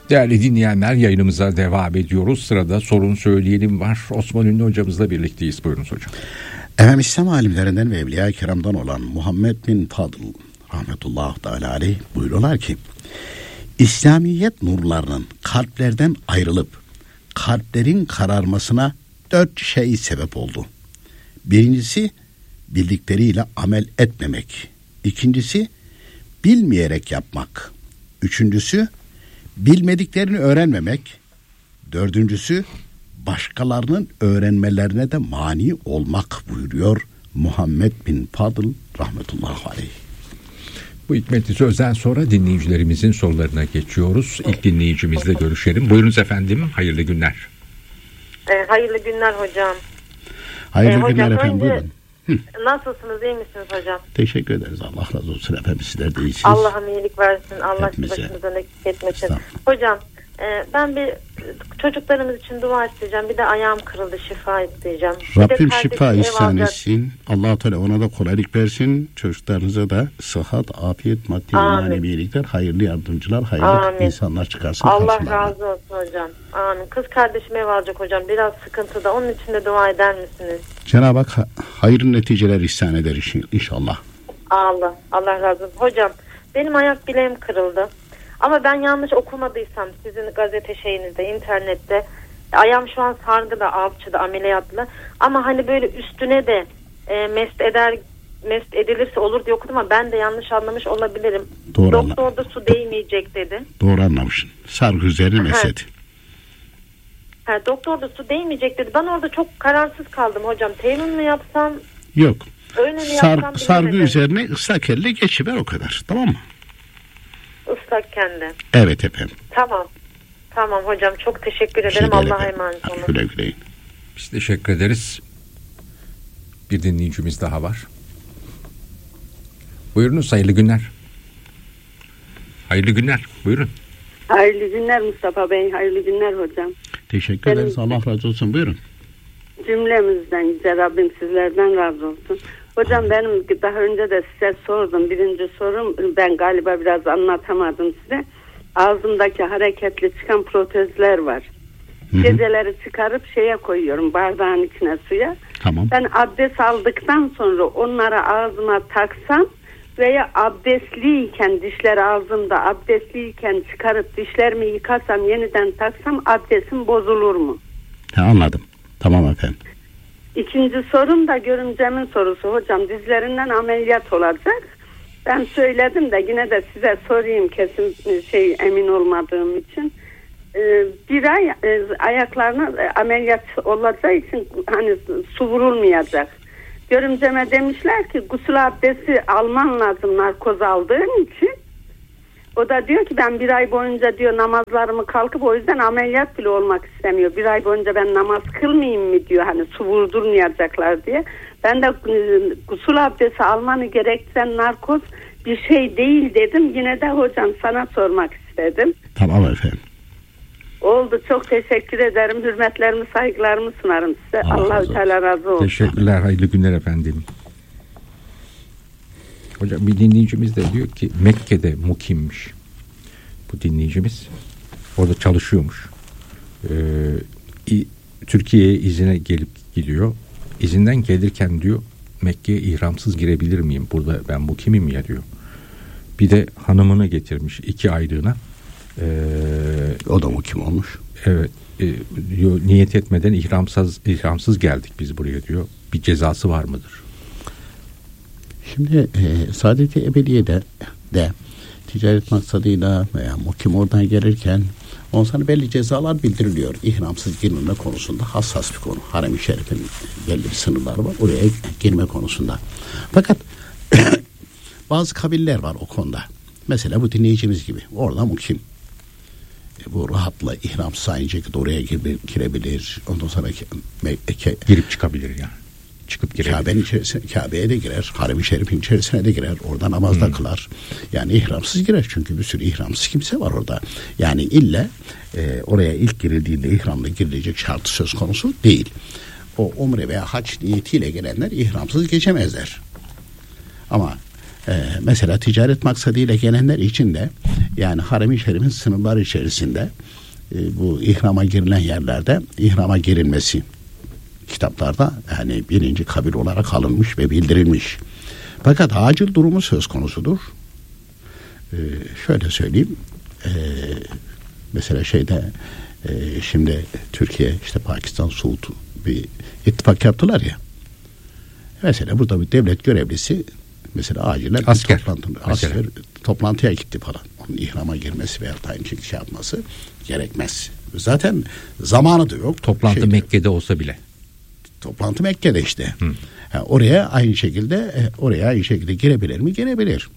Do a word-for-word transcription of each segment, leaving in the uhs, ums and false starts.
Değerli dinleyenler, yayınımıza devam ediyoruz. Sırada sorun söyleyelim var. Osman Ünlü hocamızla birlikteyiz. Buyurunuz hocam. Efendim, İslam alimlerinden ve Evliya-i Kiram'dan olan Muhammed bin Fadıl rahmetullahi teala aleyh buyuruyorlar ki, İslamiyet nurlarının kalplerden ayrılıp kalplerin kararmasına dört şey sebep oldu. Birincisi, bildikleriyle amel etmemek. İkincisi, bilmeyerek yapmak. Üçüncüsü, bilmediklerini öğrenmemek. Dördüncüsü, başkalarının öğrenmelerine de mani olmak buyuruyor Muhammed bin Fadıl rahmetullahi aleyh. Bu hikmetli sözden sonra dinleyicilerimizin sorularına geçiyoruz. İlk dinleyicimizle görüşelim. Buyurunuz efendim, hayırlı günler. E, hayırlı günler hocam. Hayırlı e, günler hocam, efendim, buyurun. Hı. Nasılsınız, iyi misiniz hocam? Teşekkür ederiz, Allah razı olsun efendim, sizler de iyisiniz. Allah'ım iyilik versin, Allah hepimize başımızdan eksik etmesin. Hocam, e, ben bir çocuklarımız için dua isteyeceğim, bir de ayağım kırıldı, şifa isteyeceğim. Rabbim şifa ihsan etsin, Allah Teala ona da kolaylık versin, çocuklarınıza da sıhhat, afiyet, maddi manevi iyilikler, hayırlı yardımcılar, hayırlı Amin. insanlar çıkarsın. Allah razı olsun hocam. Amin. Kız kardeşim ev alacak hocam, biraz sıkıntıda, onun için de dua eder misiniz? Cenab-ı Hak hayırlı neticeler ihsan eder inşallah. Allah, Allah razı olsun. Hocam, benim ayak bileğim kırıldı. Ama ben yanlış okumadıysam sizin gazete şeyinizde, internette, ayağım şu an sargıda, alçıda, ameliyatlı. Ama hani böyle üstüne de e, mest eder, mest edilirse olur diye okudum ama ben de yanlış anlamış olabilirim. Doğru Doktor anla- da su değmeyecek dedi. Doğru anlamışsın. Sargı üzeri mesed. Ha, doktor da su değmeyecek dedi. Ben orada çok kararsız kaldım hocam. Teyemmüm mü yapsam? Yok. Öyle mi Sar, yapsam? sargı üzerine ıslak elle geçiver, o kadar. Tamam mı? Islak kendi. Evet efendim. Tamam. Tamam hocam, çok teşekkür ederim. Allah'a emanet olun. Güle güle. Biz teşekkür ederiz. Bir dinleyicimiz daha var. Buyurunuz, hayırlı günler. Hayırlı günler, buyurun. Hayırlı günler Mustafa Bey, hayırlı günler hocam. Teşekkür Benim, ederiz, Allah razı olsun, buyurun. Cümlemizden Yüce Rabbim sizlerden razı olsun. Hocam Amin. Benim daha önce de size sordum. Birinci sorum, ben galiba biraz anlatamadım size. Ağzımdaki hareketli çıkan protezler var. Hı-hı. Geceleri çıkarıp şeye koyuyorum, bardağın içine, suya. Tamam. Ben abdest aldıktan sonra onları ağzıma taksam veya abdestliyken, dişler ağzımda abdestliyken çıkarıp dişlerimi yıkasam, yeniden taksam abdestim bozulur mu? Ha, anladım. Tamam efendim. İkinci sorum da görümcemin sorusu hocam. Dizlerinden ameliyat olacak. Ben söyledim de yine de size sorayım, kesin şey emin olmadığım için. Ee, bir ay e, ayaklarına e, ameliyat olacağı için hani su vurulmayacak. Görümceme demişler ki gusül abdesti alman lazım narkoz aldığın için. O da diyor ki ben bir ay boyunca diyor namazlarımı kalkıp o yüzden ameliyat bile olmak istemiyor. Bir ay boyunca ben namaz kılmayayım mı diyor, hani su vurdurmayacaklar diye. Ben de gusül abdesti almanı gerektiren narkoz bir şey değil dedim. Yine de hocam sana sormak istedim. Tamam efendim. Oldu, çok teşekkür ederim. Hürmetlerimi, saygılarımı sunarım size. Allah-u Teala razı olsun. Teşekkürler, hayırlı günler efendim. Hocam bir dinleyicimiz de diyor ki Mekke'de mukimmiş bu dinleyicimiz, orada çalışıyormuş, ee, Türkiye'ye izine gelip gidiyor, izinden gelirken diyor Mekke'ye ihramsız girebilir miyim, burada ben mukimim ya diyor. Bir de hanımını getirmiş iki aylığına, ee, o da mukim olmuş. Evet e, diyor, niyet etmeden ihramsız ihramsız geldik biz buraya diyor, bir cezası var mıdır? Şimdi e, Saadet-i Ebediye'de de ticaret maksadıyla veya mukim oradan gelirken on sana belli cezalar bildiriliyor. İhramsız girme konusunda hassas bir konu. Harem-i Şerif'in belli bir sınırları var oraya girme konusunda. Fakat bazı kabiller var o konuda. Mesela bu dinleyicimiz gibi orada mukim. E, bu rahatla ihramsız aynı şekilde oraya gire, girebilir. Ondan sonra ke, ke, girip çıkabilir yani. Çıkıp girebilir. Kabe'nin içerisine, Kabe'ye de girer, Harem-i Şerif'in içerisine de girer, orada namazda hmm. kılar. Yani ihramsız girer, çünkü bir sürü ihramsız kimse var orada. Yani ille e, oraya ilk girildiğinde ihramla girilecek şartı söz konusu değil. O umre veya hac niyetiyle gelenler ihramsız geçemezler. Ama Ee, mesela ticaret maksadıyla gelenler için de yani Harem-i Şerif'in sınırları içerisinde e, bu ihrama girilen yerlerde ihrama girilmesi kitaplarda yani birinci kabul olarak alınmış ve bildirilmiş. Fakat acil durumu söz konusudur. Ee, şöyle söyleyeyim. Ee, mesela şeyde e, şimdi Türkiye işte Pakistan, Suud bir ittifak yaptılar ya. Mesela burada bir devlet görevlisi mesela acilen asker, toplantı, asker toplantıya gitti falan. Onun ihrama girmesi veya aynı şekilde şey yapması gerekmez. Zaten zamanı da yok. Toplantı Şeyde, Mekke'de olsa bile. Toplantı Mekke'de işte. Yani oraya aynı şekilde oraya aynı şekilde girebilir mi? Girebilir.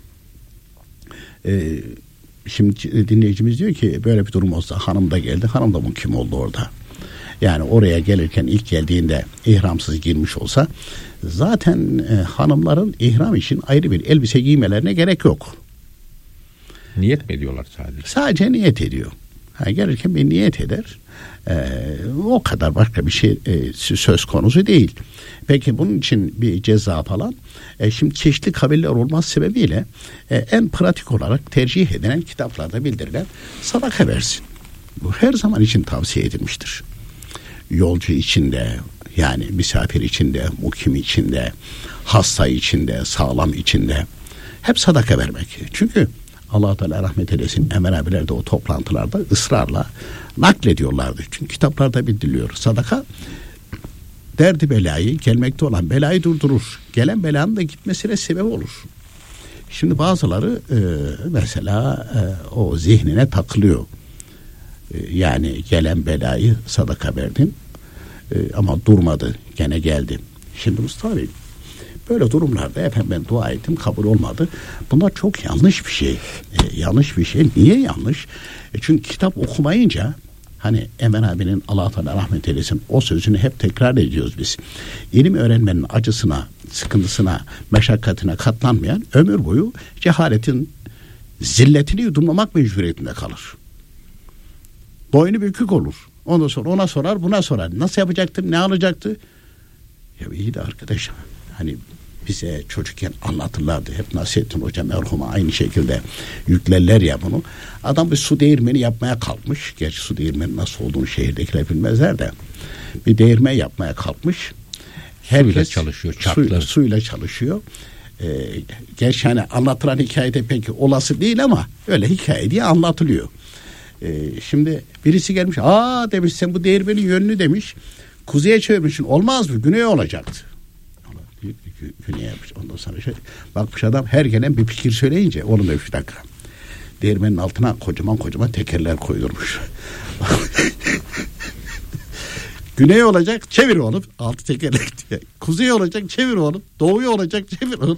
Ee, şimdi dinleyicimiz diyor ki böyle bir durum olsa hanım da geldi. Hanım da mukim oldu orada. Yani oraya gelirken ilk geldiğinde ihramsız girmiş olsa zaten e, hanımların ihram için ayrı bir elbise giymelerine gerek yok. Niyet mi ediyorlar sadece? Sadece niyet ediyor. Ha, gelirken bir niyet eder. Ee, o kadar başka bir şey e, söz konusu değil. Peki bunun için bir ceza falan. E, şimdi çeşitli kabiller olması sebebiyle e, en pratik olarak tercih edilen kitaplarda bildirilen sadaka versin. Bu her zaman için tavsiye edilmiştir. Yolcu içinde yani misafir içinde, mukim içinde, hasta içinde, sağlam içinde hep sadaka vermek. Çünkü Allah Teala rahmet eylesin Emre abiler de o toplantılarda ısrarla naklediyorlardı. Çünkü kitaplarda bildiriliyor. Sadaka derdi belayı, gelmekte olan belayı durdurur. Gelen belanın da gitmesine sebep olur. Şimdi bazıları e, mesela e, o zihnine takılıyor. E, yani gelen belayı sadaka verdin e, ama durmadı, gene geldi. Şimdi Mustafa Bey, böyle durumlarda efendim ben dua ettim kabul olmadı. Bunlar çok yanlış bir şey. E, yanlış bir şey. Niye yanlış? E, çünkü kitap okumayınca hani Emre abinin Allah Teala rahmet eylesin o sözünü hep tekrar ediyoruz biz. İlim öğrenmenin acısına, sıkıntısına, meşakkatine katlanmayan ömür boyu cehaletin zilletini yudumlamak mecburiyetinde kalır. Boynu bükük olur. Ondan sonra ona sorar, buna sorar. Nasıl yapacaktı, ne alacaktı? Ya iyi de arkadaşım hani bize çocukken anlatırlardı. Hep Nasrettin Hoca merhuma aynı şekilde yüklerler ya bunu. Adam bir su değirmeni yapmaya kalkmış. Gerçi su değirmeni nasıl olduğunu şehirdekiler bilmezler de. Bir değirmen yapmaya kalkmış. Herkes suyla çalışıyor. Su, suyla çalışıyor. Ee, gerçi hani anlatılan hikayede peki olası değil ama öyle hikaye diye anlatılıyor. Ee, şimdi birisi gelmiş. Aa demiş sen bu değirmenin yönünü demiş. Kuzeye çevirmişsin. Olmaz mı? Güneye olacaktı. Güneye yapmış. Ondan sonra şey, bakmış adam her gelen bir fikir söyleyince oğlum demiş bir dakika. Değirmenin altına kocaman kocaman tekerler koydurmuş. Güney olacak çevir oğlum. Altı tekerlek diye. Kuzey olacak çevir oğlum. Doğuya olacak çevir oğlum.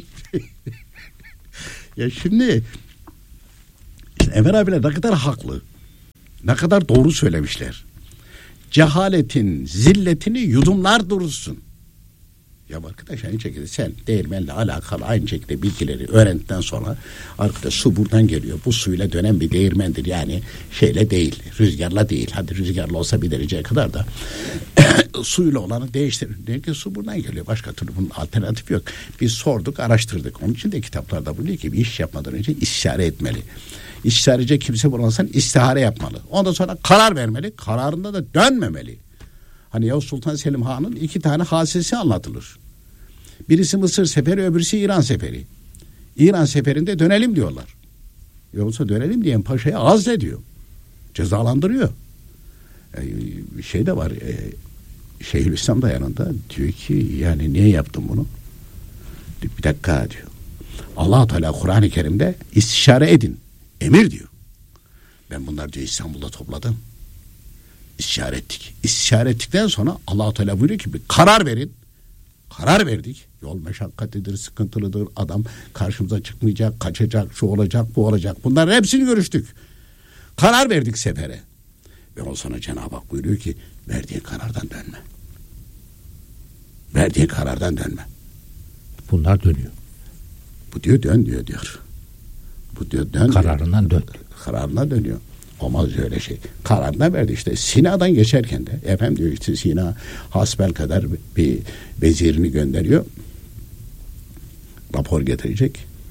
Ya şimdi işte Emre abiler ne kadar haklı. Ne kadar doğru söylemişler. Cehaletin zilletini yudumlar durursun. Ya arkadaş aynı şekilde sen değirmenle alakalı aynı şekilde bilgileri öğrendikten sonra arkadaş su buradan geliyor. Bu suyla dönen bir değirmendir. Yani şeyle değil, rüzgarla değil. Hadi rüzgarla olsa bir dereceye kadar da suyla olanı değiştirin. Diyor ki su buradan geliyor. Başka türlü bunun alternatifi yok. Biz sorduk, araştırdık. Onun için de kitaplarda buluyor ki bir iş yapmadan önce istişare etmeli. İstişarece kimse bulamazsan istihare yapmalı. Ondan sonra karar vermeli. Kararında da dönmemeli. Hani Yavuz Sultan Selim Han'ın iki tane hadisesi anlatılır. Birisi Mısır seferi, öbürüsü İran seferi. İran seferinde dönelim diyorlar. Yoksa dönelim diyen paşaya azlediyor. Cezalandırıyor. Ee, şey de var. E, Şeyhülislam da yanında diyor ki yani niye yaptın bunu? Bir dakika diyor. Allah Teala Kur'an-ı Kerim'de istişare edin. Emir diyor. Ben bunlar diyor İstanbul'da topladım. İstişare ettik. İstişare ettikten sonra Allah-u Teala buyuruyor ki bir karar verin. Karar verdik. Yol meşakkatlidir, sıkıntılıdır. Adam karşımıza çıkmayacak, kaçacak, şu olacak, bu olacak. Bunların hepsini görüştük. Karar verdik sefere. Ve ondan sonra Cenab-ı Hak buyuruyor ki verdiğin karardan dönme. Verdiğin karardan dönme. Bunlar dönüyor. Bu diyor dön diyor diyor. Bu diyor dön. Kararından dön. Kararına dönüyor. Olmaz öyle şey. Kararına verdi işte. Sina'dan geçerken de efendim diyor işte Sina hasbel kadar bir vezirini gönderiyor. Rapor getirecek.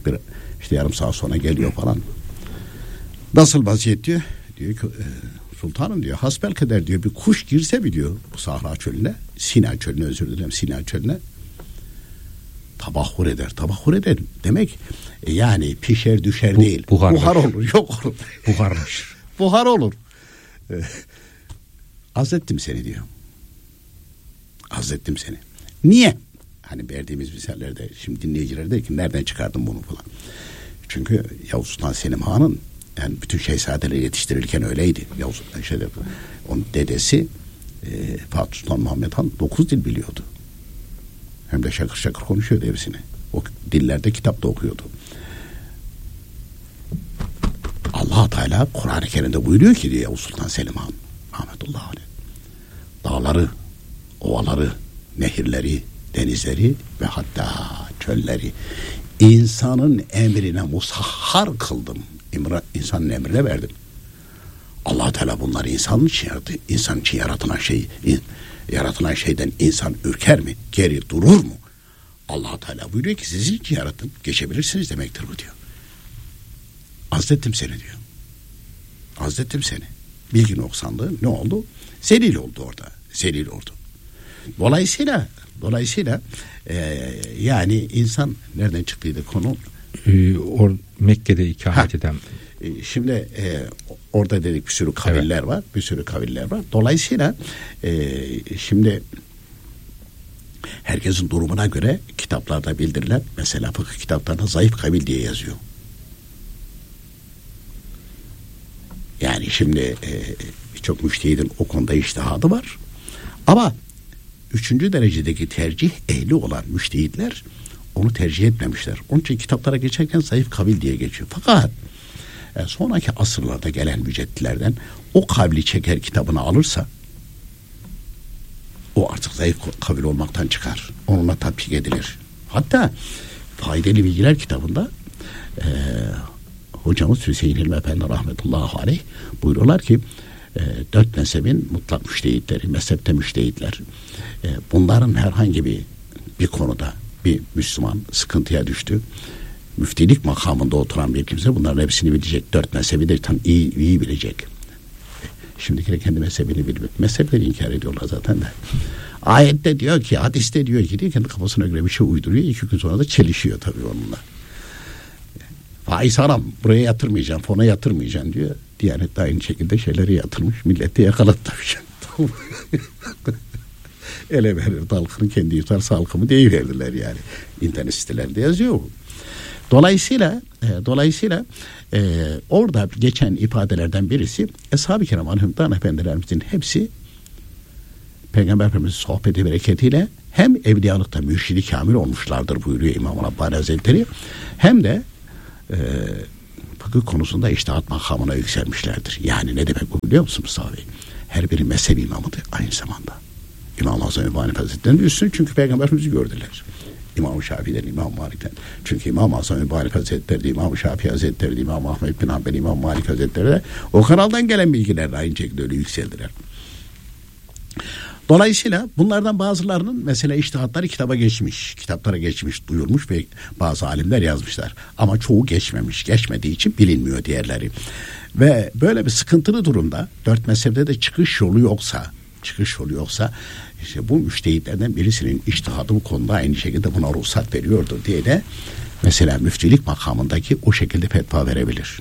Bir, işte yarım saat sonra geliyor falan. Nasıl vaziyet diyor. Diyor ki e, sultanım diyor hasbelkader diyor bir kuş girse mi diyor bu Sahra çölüne, Sina çölüne özür dilerim Sina çölüne tabahhur eder. Tabahhur eder demek e, yani pişer düşer Bu, değil. Buhar, buhar olur. Yok olur. Buharlaşır. Buhar olur. E, azlettim seni diyor. Azlettim seni. Niye? Hani verdiğimiz misallerde şimdi dinleyiciler der ki nereden çıkardın bunu falan. Çünkü Yavuz Sultan Selim Han'ın yani bütün şehzadeleri yetiştirirken öyleydi. Yavuz şey, onun dedesi e, Fatih Sultan Muhammed Han dokuz dil biliyordu. Hem de şakır şakır konuşuyordu hepsini. O dillerde kitapta okuyordu. Allah Teala Kur'an-ı Kerim'de buyuruyor ki diyor Yavuz Sultan Selim Han rahmetullahi aleyh. Dağları, ovaları, nehirleri, denizleri ve hatta çölleri insanın emrine musahhar kıldım. İmra, insanın emrine verdim. Allah Teala bunları insanın için yarattı. İnsan için yaratılan şey, yaratılan şeyden insan ürker mi? Geri durur mu? Allah Teala buyuruyor ki sizin için yarattım. Geçebilirsiniz demektir bu diyor. Azlettim seni diyor. Azlettim seni. Bilgi noksanlığı ne oldu? Zelil oldu orada. Zelil oldu. Dolayısıyla dolayısıyla e, yani insan nereden çıktıydı konu? Ee, or, Mekke'de ikamet ha, eden. E, şimdi e, orada dedik bir sürü kaviller evet. var. Bir sürü kaviller var. Dolayısıyla e, şimdi herkesin durumuna göre kitaplarda bildirilen mesela fıkıh kitaplarında zayıf kavil diye yazıyor. Yani şimdi e, birçok müştehidin o konuda içtihadı var. Ama üçüncü derecedeki tercih ehli olan müştehitler onu tercih etmemişler. Onun için kitaplara geçerken zayıf kavil diye geçiyor. Fakat e, sonraki asırlarda gelen müceddilerden o kavli çeker kitabını alırsa o artık zayıf kavil olmaktan çıkar. Onunla tatbik edilir. Hatta Faydalı Bilgiler kitabında e, hocamız Hüseyin Hilmi Efendi rahmetullahi aleyh buyuruyorlar ki e, dört mezhebin mutlak müştehitleri, mezhepte müştehitler e, bunların herhangi bir bir konuda bir Müslüman sıkıntıya düştü. Müftilik makamında oturan bir kimse bunların hepsini bilecek. Dört mezhebi de tam iyi, iyi bilecek. Şimdikiler kendi mezhebini bilmiyor. Mezhepleri inkar ediyorlar zaten de. Ayette diyor ki, hadiste diyor ki diye kendi kafasına göre bir şey uyduruyor. İki gün sonra da çelişiyor tabii onunla. Faiz haram. Buraya yatırmayacağım, fona yatırmayacağım diyor. Diyanet de aynı şekilde şeyleri yatırmış. Milleti yakalatmış. Ele verir dalkını kendi yutar salkımı deyiverdiler yani. İnternet sitelerinde yazıyor bu. Dolayısıyla e, dolayısıyla e, orada geçen ifadelerden birisi Eshab-ı Kiram Aleyhisselam efendilerimizin hepsi Peygamber Efendimiz'in sohbeti bereketiyle hem evliyalıkta mürşidi kamil olmuşlardır buyuruyor İmam Rabbani Hazretleri, hem de e, fıkıh konusunda içtihat makamına yükselmişlerdir. Yani ne demek bu biliyor musunuz Mustafa Bey? Her biri mezhep imamıdır aynı zamanda. İmam-ı Azam Ebu Hanife Hazretleri'nin üstün çünkü Peygamberimizi gördüler. İmam-ı Şafii'den, İmam Malik'ten. Çünkü İmam-ı Azam Ebu Hanife Hazretleri, İmam-ı Şafii Hazretleri, İmam Ahmed bin Hanbel, İmam Malik Hazretleri de o kanaldan gelen bilgilerle aynı şekilde öyle yükseldiler. Dolayısıyla bunlardan bazılarının mesela içtihatları kitaba geçmiş, kitaplara geçmiş, duyulmuş ve bazı alimler yazmışlar. Ama çoğu geçmemiş, geçmediği için bilinmiyor diğerleri. Ve böyle bir sıkıntılı durumda dört mezhepte de çıkış yolu yoksa, çıkış yolu yoksa işte bu müştehitlerden birisinin içtihadı bu konuda aynı şekilde buna ruhsat veriyordur diye de mesela müftilik makamındaki o şekilde fetva verebilir.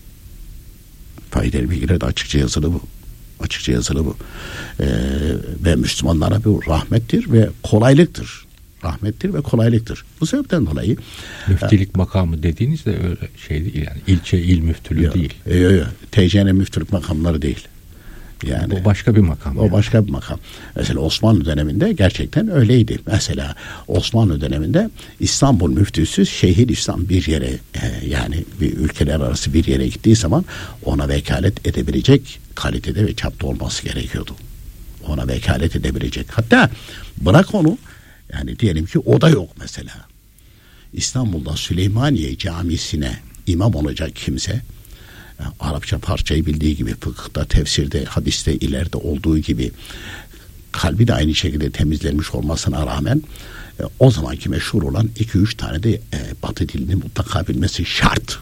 Faydalı bilgiler de açıkça yazılı bu. Açıkça yazılı bu. Ee, ve Müslümanlara bu rahmettir ve kolaylıktır. Rahmettir ve kolaylıktır. Bu sebepten dolayı müftilik e, makamı dediğiniz de öyle şey değil yani. İlçe il müftülüğü yok, değil. Yok yok. T C'nin müftülük makamları değil. Yani o başka bir makam. O yani. başka bir makam. Mesela Osmanlı döneminde gerçekten öyleydi. Mesela Osmanlı döneminde İstanbul müftüsü Şeyhülislam bir yere e, yani bir ülkeler arası bir yere gittiği zaman ona vekalet edebilecek kalitede ve çapta olması gerekiyordu. Ona vekalet edebilecek. Hatta bırak onu yani diyelim ki o da yok mesela. İstanbul'da Süleymaniye Camisi'ne imam olacak kimse Arapça parçayı bildiği gibi fıkıhta, tefsirde, hadiste ileride olduğu gibi kalbi de aynı şekilde temizlenmiş olmasına rağmen e, o zamanki meşhur olan iki üç tane de e, Batı dilini mutlaka bilmesi şart.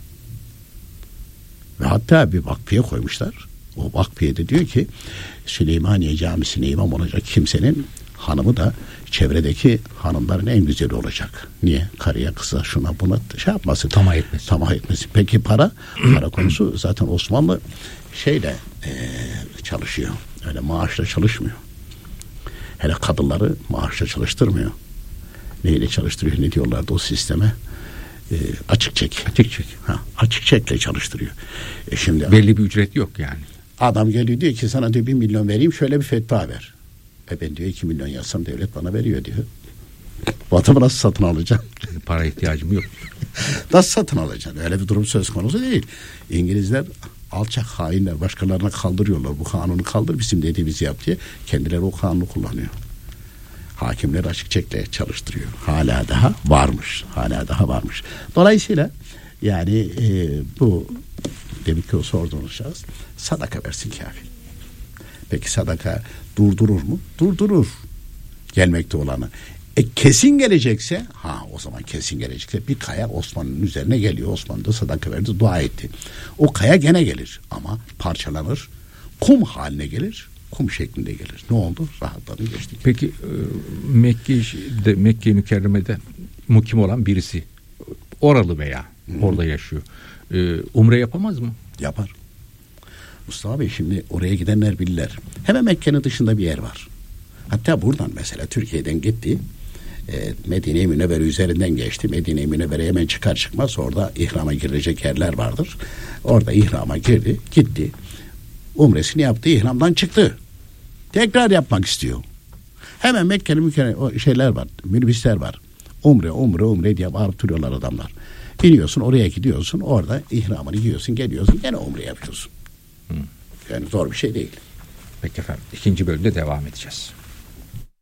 Ve hatta bir vakfiye koymuşlar. O vakfiye de diyor ki Süleymaniye Camisi'ne imam olacak kimsenin hanımı da çevredeki hanımların en güzeli olacak. Niye? Karıya, kıza, şuna buna şey yapması. Tamah etmesi. Tamah etmesi. Peki para? Para konusu zaten Osmanlı şeyle e, çalışıyor. Öyle maaşla çalışmıyor. Hele kadınları maaşla çalıştırmıyor. Neyle çalıştırıyor? Ne diyorlardı o sisteme? E, açık çek. Açık çek. Ha, açık çekle çalıştırıyor. E şimdi belli bir ücret yok yani. Adam geliyor diyor ki sana diyor bir milyon vereyim şöyle bir fetva ver. E ben diyor iki milyon yazsam devlet bana veriyor diyor. Bu adamı nasıl satın alacağım? Para ihtiyacım yok. Nasıl satın alacaksın? Öyle bir durum söz konusu değil. İngilizler alçak hainler başkalarına kaldırıyorlar. Bu kanunu kaldır bizim dediğimizi yap diye. Kendileri o kanunu kullanıyor. Hakimler açık çekle çalıştırıyor. Hala daha varmış. Hala daha varmış. Dolayısıyla yani e, bu demek ki o sorduğunuz şahıs sadaka versin kafi. Peki sadaka durdurur mu? Durdurur. Gelmekte olanı. E kesin gelecekse ha o zaman kesin gelecekse bir kaya Osmanlı'nın üzerine geliyor. Osmanlı da sadaka verdi, dua etti. O kaya gene gelir ama parçalanır. Kum haline gelir. Kum şeklinde gelir. Ne oldu? Rahatladı geçti. Peki e, Mekke'de Mekke-i Mükerreme'de mukim olan birisi oralı veya hmm. orada yaşıyor. E, umre yapamaz mı? Yapar. Mustafa Bey şimdi oraya gidenler bilirler. Hemen Mekke'nin dışında bir yer var. Hatta buradan mesela Türkiye'den gitti. E, Medine-i Münevvere üzerinden geçti. Medine-i Münevvere'ye hemen çıkar çıkmaz orada ihrama girecek yerler vardır. Orada ihrama girdi, gitti. Umresini yaptı, ihramdan çıktı. Tekrar yapmak istiyor. Hemen Mekke'nin Mekke'nin o şeyler var, minibüsler var. Umre, umre, umre diye bağırıp duruyorlar adamlar. Biniyorsun, oraya gidiyorsun, orada ihramını giyiyorsun, geliyorsun, gene umre yapıyorsun. Hmm. Yani zor bir şey değil. Peki efendim, ikinci bölümde devam edeceğiz.